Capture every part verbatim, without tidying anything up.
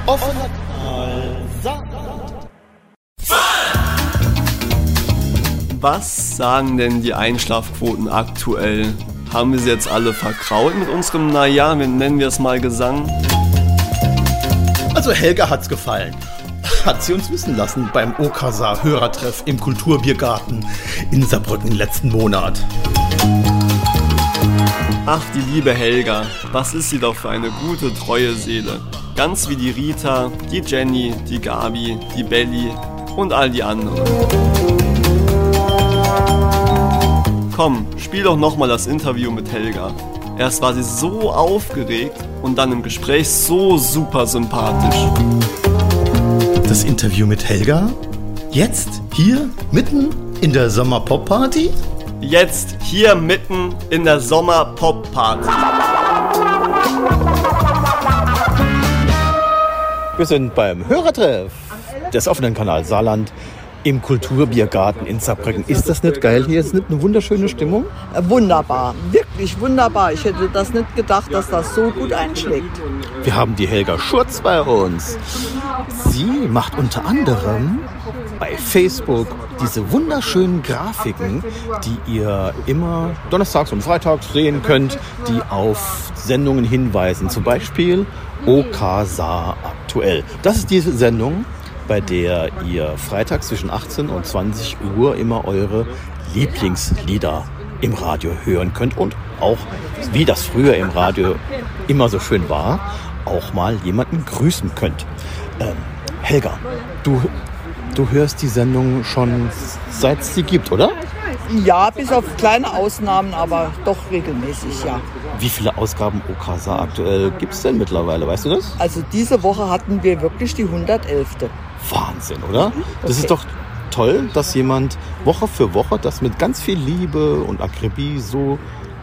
Offener Kanal Saarland. Was sagen denn die Einschlafquoten aktuell? Haben wir sie jetzt alle verkraut mit unserem, naja, nennen wir es mal Gesang? Also Helga hat's gefallen. Hat sie uns wissen lassen beim Okasa-Hörertreff im Kulturbiergarten in Saarbrücken letzten Monat. Ach, die liebe Helga, was ist sie doch für eine gute, treue Seele. Ganz wie die Rita, die Jenny, die Gabi, die Belly und all die anderen. Komm, spiel doch nochmal das Interview mit Helga. Erst war sie so aufgeregt und dann im Gespräch so super sympathisch. Das Interview mit Helga? Jetzt? Hier? Mitten in der Sommer-Pop-Party? Jetzt hier mitten in der Sommer-Pop-Party. Wir sind beim Hörertreff des offenen Kanal Saarland im Kulturbiergarten in Saarbrücken. Ist das nicht geil hier? Ist nicht eine wunderschöne Stimmung? Wunderbar, wirklich wunderbar. Ich hätte das nicht gedacht, dass das so gut einschlägt. Wir haben die Helga Schurz bei uns. Sie macht unter anderem bei Facebook diese wunderschönen Grafiken, die ihr immer donnerstags und freitags sehen könnt, die auf Sendungen hinweisen. Zum Beispiel Okasa aktuell. Das ist diese Sendung, bei der ihr freitags zwischen achtzehn und zwanzig Uhr immer eure Lieblingslieder im Radio hören könnt und auch, wie das früher im Radio immer so schön war, auch mal jemanden grüßen könnt. Ähm, Helga, du, du hörst die Sendung schon seit es sie gibt, oder? Ja, bis auf kleine Ausnahmen, aber doch regelmäßig, ja. Wie viele Ausgaben Okasa aktuell gibt es denn mittlerweile, weißt du das? Also diese Woche hatten wir wirklich die hundertelfte. Wahnsinn, oder? Das Okay. ist doch toll, dass jemand Woche für Woche das mit ganz viel Liebe und Akribie so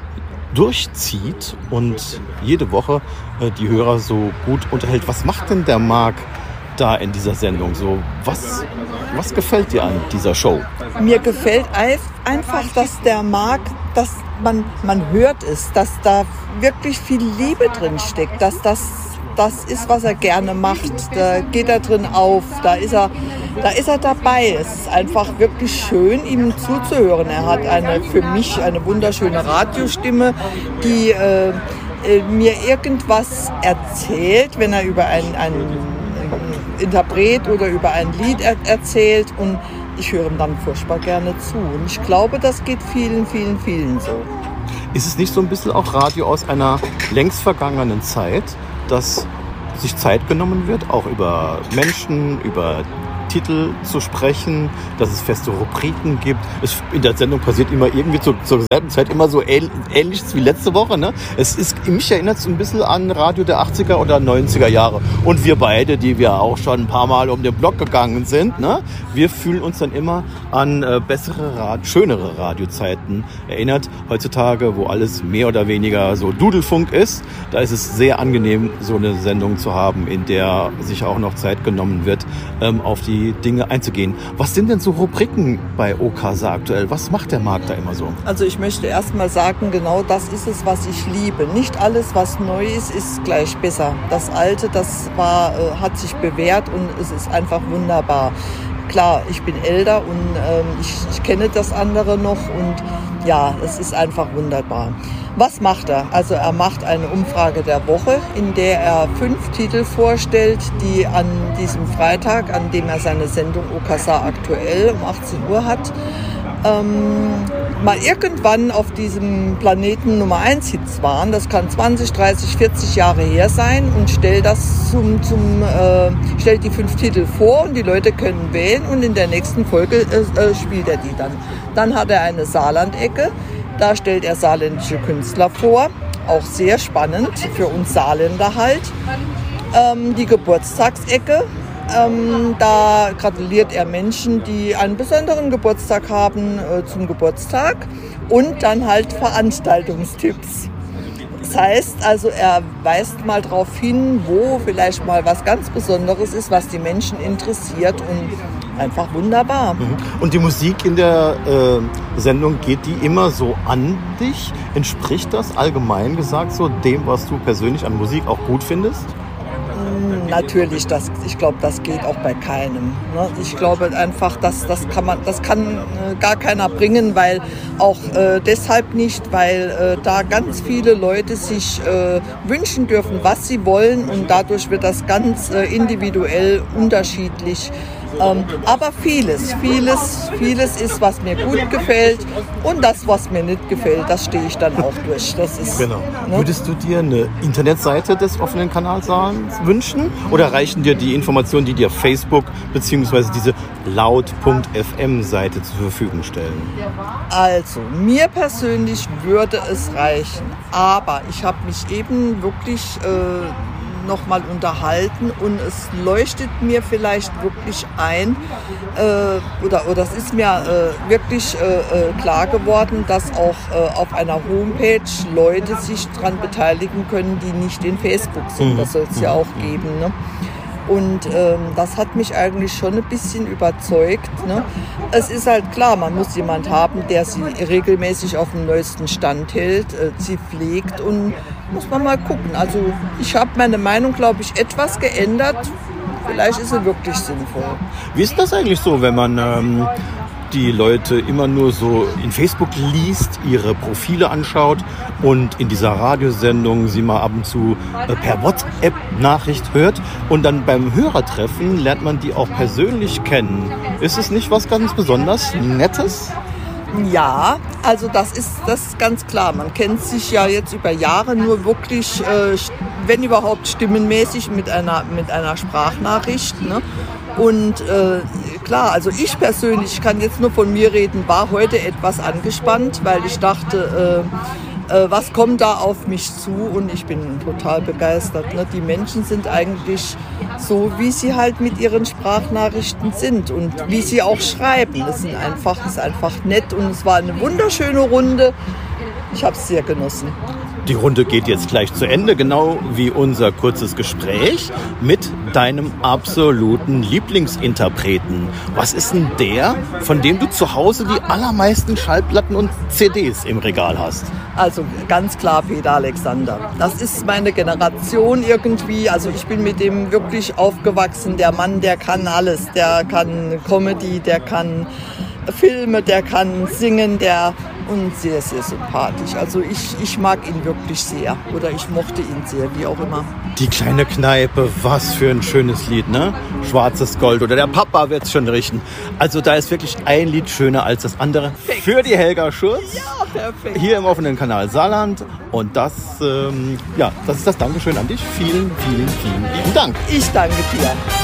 durchzieht und jede Woche äh, die Hörer so gut unterhält. Was macht denn der Marc da in dieser Sendung so? Was, was gefällt dir an dieser Show? Mir gefällt einfach, dass der Marc, dass man, man hört es, dass da wirklich viel Liebe drin steckt, dass das das ist, was er gerne macht. Da geht er drin auf, da ist er, da ist er dabei. Es ist einfach wirklich schön, ihm zuzuhören. Er hat eine, für mich eine wunderschöne Radiostimme, die äh, äh, mir irgendwas erzählt, wenn er über einen, einen Interpret oder über ein Lied er, erzählt. Und ich höre ihm dann furchtbar gerne zu. Und ich glaube, das geht vielen, vielen, vielen so. Ist es nicht so ein bisschen auch Radio aus einer längst vergangenen Zeit, dass sich Zeit genommen wird, auch über Menschen, über Titel zu sprechen, dass es feste Rubriken gibt. Es, in der Sendung passiert immer irgendwie zu, zur selben Zeit immer so ähn, Ähnliches wie letzte Woche. Ne? Es ist, mich erinnert es ein bisschen an Radio der achtziger oder neunziger Jahre. Und wir beide, die wir auch schon ein paar Mal um den Block gegangen sind, ne? Wir fühlen uns dann immer an äh, bessere, Rad, schönere Radiozeiten erinnert. Heutzutage, wo alles mehr oder weniger so Dudelfunk ist, da ist es sehr angenehm, so eine Sendung zu haben, in der sich auch noch Zeit genommen wird, ähm, auf die Dinge einzugehen. Was sind denn so Rubriken bei Okasa aktuell? Was macht der Markt da immer so? Also ich möchte erst mal sagen, genau das ist es, was ich liebe. Nicht alles, was neu ist, ist gleich besser. Das Alte, das war, äh, hat sich bewährt und es ist einfach wunderbar. Klar, ich bin älter und ähm, ich, ich kenne das andere noch und ja, es ist einfach wunderbar. Was macht er? Also er macht eine Umfrage der Woche, in der er fünf Titel vorstellt, die an diesem Freitag, an dem er seine Sendung Okasa aktuell um achtzehn Uhr hat, ähm, mal irgendwann auf diesem Planeten Nummer eins Hits waren. Das kann zwanzig, dreißig, vierzig Jahre her sein und stellt das zum, zum äh, stellt die fünf Titel vor und die Leute können wählen und in der nächsten Folge äh, spielt er die dann. Dann hat er eine Saarland-Ecke. Da stellt er saarländische Künstler vor, auch sehr spannend für uns Saarländer halt. Ähm, die Geburtstagsecke, ähm, da gratuliert er Menschen, die einen besonderen Geburtstag haben, äh, zum Geburtstag. Und dann halt Veranstaltungstipps. Das heißt also, er weist mal darauf hin, wo vielleicht mal was ganz Besonderes ist, was die Menschen interessiert und einfach wunderbar. Und die Musik in der äh, Sendung, geht die immer so an dich? Entspricht das allgemein gesagt so dem, was du persönlich an Musik auch gut findest? Natürlich, das, ich glaube, das geht auch bei keinem. Ne? Ich glaube einfach, dass, das, kann man, das kann äh, gar keiner bringen, weil auch äh, deshalb nicht, weil äh, da ganz viele Leute sich äh, wünschen dürfen, was sie wollen und dadurch wird das ganz äh, individuell unterschiedlich. Ähm, aber vieles, vieles, vieles ist, was mir gut gefällt und das, was mir nicht gefällt, das stehe ich dann auch durch. Das ist, genau. Ne? Würdest du dir eine Internetseite des offenen Kanals wünschen oder reichen dir die Informationen, die dir Facebook bzw. diese laut Punkt f m Seite zur Verfügung stellen? Also, mir persönlich würde es reichen, aber ich habe mich eben wirklich äh, noch mal unterhalten und es leuchtet mir vielleicht wirklich ein äh, oder, oder es ist mir äh, wirklich äh, klar geworden, dass auch äh, auf einer Homepage Leute sich daran beteiligen können, die nicht in Facebook sind. Das soll es ja auch geben. Ne? Und ähm, das hat mich eigentlich schon ein bisschen überzeugt. Ne? Es ist halt klar, man muss jemand haben, der sie regelmäßig auf dem neuesten Stand hält, äh, sie pflegt und muss man mal gucken. Also ich habe meine Meinung, glaube ich, etwas geändert. Vielleicht ist sie wirklich sinnvoll. Wie ist das eigentlich so, wenn man ähm, die Leute immer nur so in Facebook liest, ihre Profile anschaut und in dieser Radiosendung sie mal ab und zu äh, per WhatsApp-Nachricht hört und dann beim Hörertreffen lernt man die auch persönlich kennen. Ist es nicht was ganz besonders Nettes? Ja, also das ist, das ist ganz klar. Man kennt sich ja jetzt über Jahre nur wirklich, äh, wenn überhaupt stimmenmäßig mit einer, mit einer Sprachnachricht. Ne? Und äh, klar, also ich persönlich kann jetzt nur von mir reden, war heute etwas angespannt, weil ich dachte, äh, äh, was kommt da auf mich zu? Und ich bin total begeistert. Ne? Die Menschen sind eigentlich so, wie sie halt mit ihren Sprachnachrichten sind und wie sie auch schreiben. Das sind einfach, ist einfach nett und es war eine wunderschöne Runde. Ich habe es sehr genossen. Die Runde geht jetzt gleich zu Ende, genau wie unser kurzes Gespräch mit deinem absoluten Lieblingsinterpreten. Was ist denn der, von dem du zu Hause die allermeisten Schallplatten und C Ds im Regal hast? Also ganz klar Peter Alexander. Das ist meine Generation irgendwie. Also ich bin mit dem wirklich aufgewachsen. Der Mann, der kann alles. Der kann Comedy, der kann Filme, der kann singen, der und sehr, sehr sympathisch. Also ich, ich mag ihn wirklich sehr oder ich mochte ihn sehr, wie auch immer. Die kleine Kneipe, was für ein schönes Lied, ne? Schwarzes Gold oder der Papa wird's schon richten. Also da ist wirklich ein Lied schöner als das andere. Perfekt. Für die Helga Schurz. Ja, perfekt. Hier im offenen Kanal Saarland. Und das, ähm, ja, das ist das Dankeschön an dich. Vielen, vielen, vielen lieben Dank. Ich danke dir.